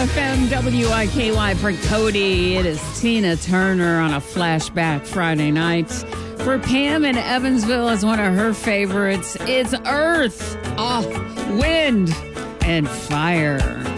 FM WIKY for Cody. It is Tina Turner on a flashback Friday night. For Pam in Evansville is one of her favorites. It's Earth, Wind, and Fire.